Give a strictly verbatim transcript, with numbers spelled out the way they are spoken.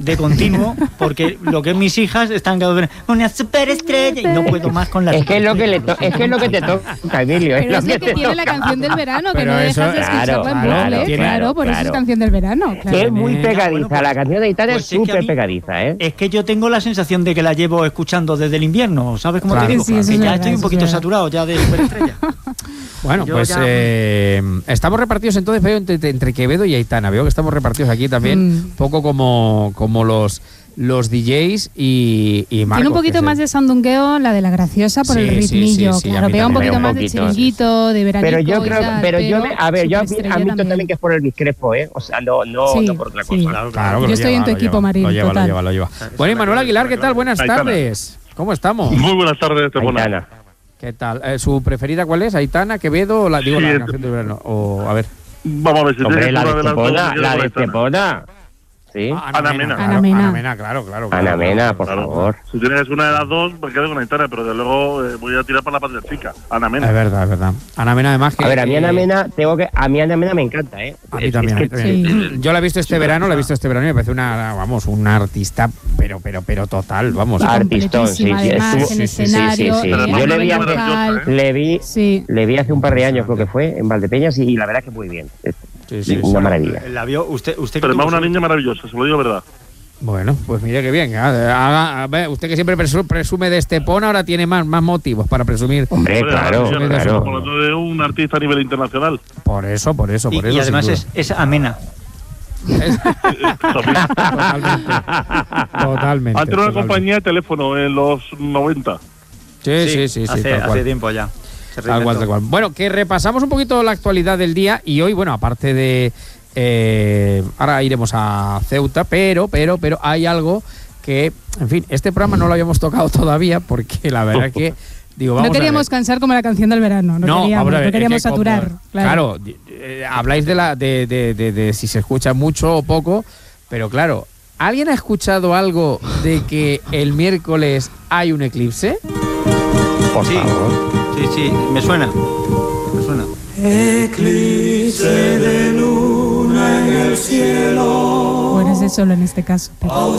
de continuo, porque lo que mis hijas están cada una superestrella y no puedo más con la es que es lo que le to- es que es lo que te toca, Emilio. Pero es lo que te tiene la toca. canción del verano, que Pero no eso- dejas de escucharla claro, en claro, bucle, claro, claro, por eso es claro. canción del verano, Que claro. es muy Venga, pegadiza, bueno, pues- la canción de Aitana pues es es que a súper mí- pegadiza, ¿eh? Es que yo tengo la sensación de que la llevo escuchando desde el invierno, ¿sabes cómo Claro, te digo? sí, eso que es ya verdad, estoy un eso es poquito verdad. saturado ya de superestrella. Bueno, Yo pues ya- eh, estamos repartidos entonces, veo, entre, entre Quevedo y Aitana. Veo que estamos repartidos aquí también, Mm. un poco como, como los, los D Js y, y Marcos. Tiene un poquito que más es de sandungueo la de la graciosa por Sí, el sí, ritmillo, sí, sí, a claro, mí pega un también. poquito Un más de poquito, chiringuito, de veranico Pero yo y creo, tal, pero yo, me, a ver, yo superestrella admito también que es por el discrepo, ¿eh? O sea, no, no, Sí, no por otra cosa. sí. Claro, claro, que Yo lo estoy lleva, en tu lo equipo, lleva, Marín, Lo lleva, total. lo lleva, lo lleva. Bueno, y Manuel Aguilar, ¿qué tal? Buenas Aitana. tardes. ¿Cómo estamos? Muy buenas tardes, Estepona. Aitana. ¿Qué tal? Eh, ¿Su preferida cuál es? ¿Aitana, Quevedo o la, digo, Sí, la es- canción del verano? O, a ver. Vamos a ver si Hombre, tienes la una de de las dos. Estepona, me quedo la con de Aitana. Estepona. Sí. Ana Mena. Claro, Ana Mena. Ana Mena, claro, claro. claro. Ana Mena, por Claro. favor. Si tienes una de las dos, me quedo con Aitana, pero de luego eh, voy a tirar para la patria chica. Ana Mena. Es verdad, es verdad. Ana Mena, además que. A ver, a mí Ana eh, Mena, tengo que, a mí Ana Mena me encanta, ¿eh? A mí Es- también, a es mí que- también. Yo la he visto este verano, la he visto este verano y me parece una, vamos, una artista, pero, pero, pero total, vamos. Y Artistón, sí, sí, completísima, además, estuvo- en sí, sí, sí, escenario, sí, sí. en Pero Yo le vi vocal, hace- maravillosa, ¿eh? Le vi, Sí. le vi hace un par de años, creo que fue, en Valdepeñas, y la verdad que muy bien. Es Sí, sí, una sí. maravilla. La vio usted, usted que Pero tuvo es una suerte. niña maravillosa, se lo digo verdad. Bueno, pues mire qué bien. Haga- a ver, usted que siempre presu- presume de Estepona, ahora tiene más, más motivos para presumir. Hombre, Hombre, claro, ahora sí, claro. Estamos hablando de un artista a nivel internacional. Por eso, por eso, Y, por y eso. además sin es, es amena. duda. Es- También. totalmente. Totalmente. Antes era una totalmente. compañía de teléfono en los noventa. Sí, sí, sí, sí, hace, tal cual. hace tiempo ya. Se Tal cual, reinventó. tal cual. Bueno, que repasamos un poquito la actualidad del día y hoy, bueno, aparte de... eh, ahora iremos a Ceuta, pero, pero, pero hay algo que, en fin, este programa no lo habíamos tocado todavía porque la verdad es que, digo, vamos No queríamos a ver. cansar como la canción del verano, no, queríamos, vamos a ver, no es queríamos que como- saturar. Claro, Claro. di- eh, habláis de, la, de, de, de, de si se escucha mucho o poco, pero claro, ¿alguien ha escuchado algo de que el miércoles hay un eclipse? Por Sí. favor. Sí, sí, me suena. Me suena. Bueno, es de solo en este caso. pero-